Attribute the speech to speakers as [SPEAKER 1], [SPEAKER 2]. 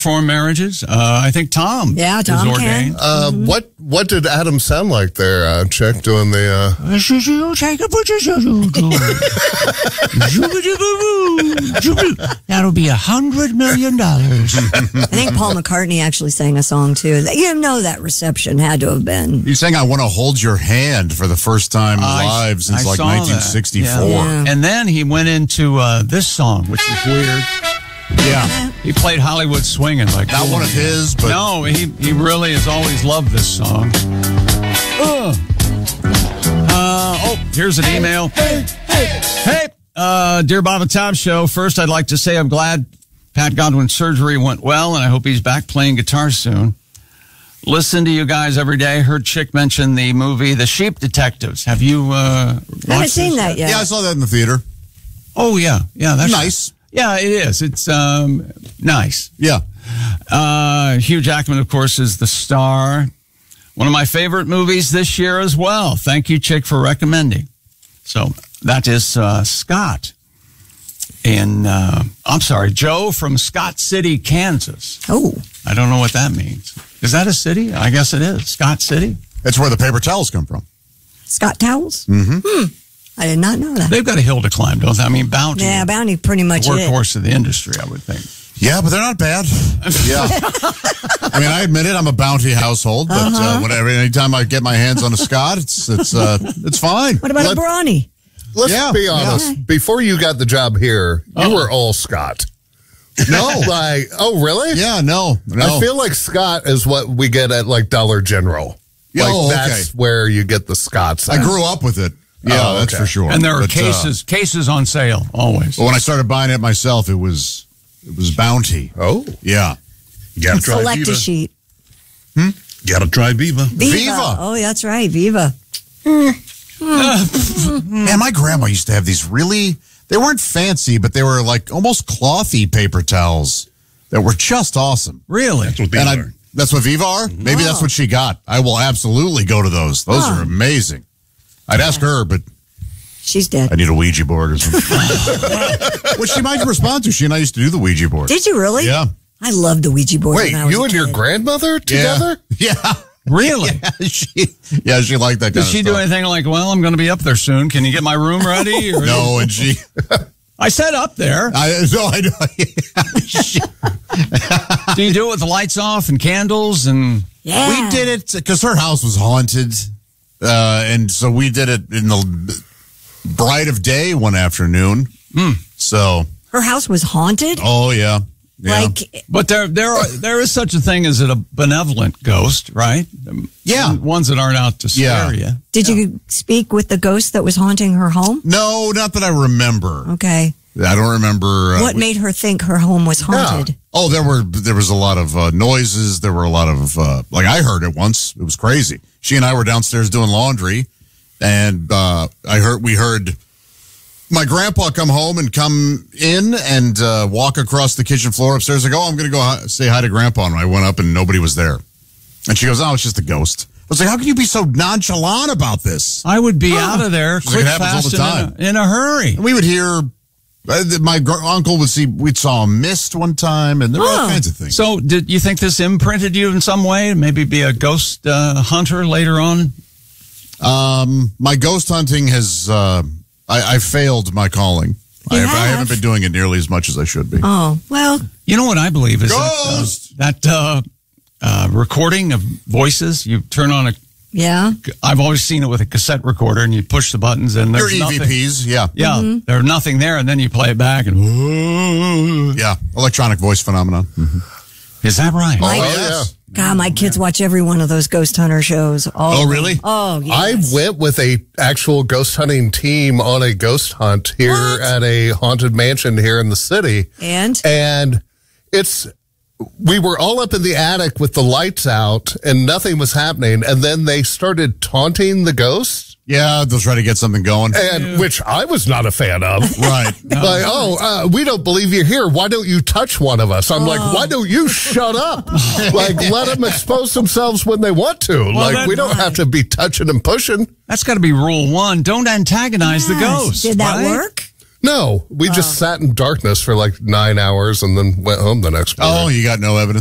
[SPEAKER 1] for marriages. I think Tom.
[SPEAKER 2] Yeah, Tom
[SPEAKER 1] is ordained.
[SPEAKER 2] can.
[SPEAKER 3] What did Adam sound like there, Chick, doing the...
[SPEAKER 1] That'll be $100 million.
[SPEAKER 2] I think Paul McCartney actually sang a song, too. You know that reception had to have been.
[SPEAKER 4] You sang I Want to Hold Your Hand for the first time live since like
[SPEAKER 1] saw
[SPEAKER 4] 1964.
[SPEAKER 1] that. Yeah. And then he went into this song, which is weird.
[SPEAKER 4] Yeah.
[SPEAKER 1] He played Hollywood Swinging. Like
[SPEAKER 4] Not one of his, but...
[SPEAKER 1] No, he really has always loved this song. Here's an email. Hey, dear Bob and Tom Show. First, I'd like to say I'm glad Pat Godwin's surgery went well, and I hope he's back playing guitar soon. Listen to you guys every day. Heard Chick mention the movie The Sheep Detectives. Have you watched
[SPEAKER 2] I haven't seen that yet.
[SPEAKER 4] Yeah, I saw that in the theater.
[SPEAKER 1] Oh, yeah. Yeah, that's
[SPEAKER 4] nice.
[SPEAKER 1] Yeah, it is. It's nice.
[SPEAKER 4] Yeah.
[SPEAKER 1] Hugh Jackman, of course, is the star. One of my favorite movies this year as well. Thank you, Chick, for recommending. So that is Scott Joe from Scott City, Kansas.
[SPEAKER 2] Oh.
[SPEAKER 1] I don't know what that means. Is that a city? I guess it is. Scott City?
[SPEAKER 4] That's where the paper towels come from.
[SPEAKER 2] Scott Towels?
[SPEAKER 4] Mm-hmm.
[SPEAKER 2] I did not know that.
[SPEAKER 1] They've got a hill to climb, don't they? I mean, Bounty.
[SPEAKER 2] Yeah, Bounty pretty much
[SPEAKER 1] the workhorse of the industry, I would think.
[SPEAKER 4] Yeah, but they're not bad. Yeah. I mean, I admit it, I'm a Bounty household, but anytime I get my hands on a Scott, it's fine.
[SPEAKER 2] What about a Brawny?
[SPEAKER 3] Let's be honest. Before you got the job here, you were all Scott.
[SPEAKER 4] No.
[SPEAKER 3] Really?
[SPEAKER 4] Yeah, no.
[SPEAKER 3] I feel like Scott is what we get at like Dollar General. That's where you get the Scotts.
[SPEAKER 4] I grew up with it. Yeah, that's for sure.
[SPEAKER 1] And there are cases on sale always.
[SPEAKER 4] But when I started buying it myself, it was Bounty.
[SPEAKER 3] Oh,
[SPEAKER 4] yeah.
[SPEAKER 3] You gotta try
[SPEAKER 2] Select
[SPEAKER 3] Viva.
[SPEAKER 2] a sheet.
[SPEAKER 3] You gotta try Viva.
[SPEAKER 2] Viva. Oh, that's right, Viva.
[SPEAKER 4] Man, my grandma used to have these they weren't fancy, but they were like almost clothy paper towels that were just awesome.
[SPEAKER 1] Really?
[SPEAKER 3] That's what Viva are.
[SPEAKER 4] That's what Viva are? Maybe that's what she got. I will absolutely go to those. Those are amazing. I'd ask her, but
[SPEAKER 2] she's dead.
[SPEAKER 4] I need a Ouija board or something. Which she might respond to. She and I used to do the Ouija board.
[SPEAKER 2] Did you really?
[SPEAKER 4] Yeah.
[SPEAKER 2] I loved the Ouija board.
[SPEAKER 3] Wait,
[SPEAKER 2] when I was
[SPEAKER 3] you
[SPEAKER 2] a
[SPEAKER 3] and
[SPEAKER 2] kid.
[SPEAKER 3] your grandmother together?
[SPEAKER 4] Yeah.
[SPEAKER 1] Really?
[SPEAKER 4] She liked that kind of stuff.
[SPEAKER 1] Did she do anything like, well, I'm going to be up there soon. Can you get my room ready? Or
[SPEAKER 4] no, and she...
[SPEAKER 1] I said up there.
[SPEAKER 4] I know.
[SPEAKER 1] Do you do it with the lights off and candles? And
[SPEAKER 2] Yeah.
[SPEAKER 4] We did it because her house was haunted. And so we did it in the bright of day one afternoon. So...
[SPEAKER 2] Her house was haunted?
[SPEAKER 4] Oh, yeah.
[SPEAKER 1] But there is such a thing as a benevolent ghost, right?
[SPEAKER 4] Yeah.
[SPEAKER 1] Ones that aren't out to scare you.
[SPEAKER 2] Did you speak with the ghost that was haunting her home?
[SPEAKER 4] No, not that I remember.
[SPEAKER 2] Okay.
[SPEAKER 4] I don't remember.
[SPEAKER 2] What made her think her home was haunted?
[SPEAKER 4] Yeah. Oh, there was a lot of noises. There were a lot of I heard it once. It was crazy. She and I were downstairs doing laundry, and we heard my grandpa come home and come in and walk across the kitchen floor upstairs. I go, I'm going to go say hi to Grandpa. And I went up and nobody was there. And she goes, oh, it's just a ghost. I was like, how can you be so nonchalant about this?
[SPEAKER 1] I would be out of there quick,
[SPEAKER 4] it happens all
[SPEAKER 1] fast,
[SPEAKER 4] the time.
[SPEAKER 1] in a hurry.
[SPEAKER 4] And we would hear, my uncle we saw a mist one time, and there were all kinds of things.
[SPEAKER 1] So did you think this imprinted you in some way? Maybe be a ghost hunter later on?
[SPEAKER 4] My ghost hunting has... I failed my calling. I haven't been doing it nearly as much as I should be.
[SPEAKER 2] Oh, well.
[SPEAKER 1] You know what I believe is
[SPEAKER 4] Ghost!
[SPEAKER 1] that recording of voices, you turn on
[SPEAKER 2] Yeah.
[SPEAKER 1] I've always seen it with a cassette recorder, and you push the buttons, and there's
[SPEAKER 4] Your
[SPEAKER 1] nothing.
[SPEAKER 4] EVPs, yeah.
[SPEAKER 1] Yeah, there's nothing there, and then you play it back, and
[SPEAKER 4] yeah, electronic voice phenomenon.
[SPEAKER 1] Is that right?
[SPEAKER 4] Yes.
[SPEAKER 2] God, my kids watch every one of those ghost hunter shows.
[SPEAKER 4] Oh, really?
[SPEAKER 2] Oh, yes.
[SPEAKER 3] I went with a actual ghost hunting team on a ghost hunt here at a haunted mansion here in the city.
[SPEAKER 2] And
[SPEAKER 3] we were all up in the attic with the lights out and nothing was happening. And then they started taunting the ghosts.
[SPEAKER 4] Yeah, they'll try to get something going.
[SPEAKER 3] And which I was not a fan of.
[SPEAKER 4] Right.
[SPEAKER 3] Like, we don't believe you're here. Why don't you touch one of us? I'm like, why don't you shut up? Like, let them expose themselves when they want to. Like, we don't have to be touching and pushing.
[SPEAKER 1] That's got to be rule one. Don't antagonize the ghost.
[SPEAKER 2] Did that
[SPEAKER 1] right?
[SPEAKER 2] work?
[SPEAKER 3] No, we just sat in darkness for like 9 hours and then went home the next morning.
[SPEAKER 4] Oh, you got no evidence?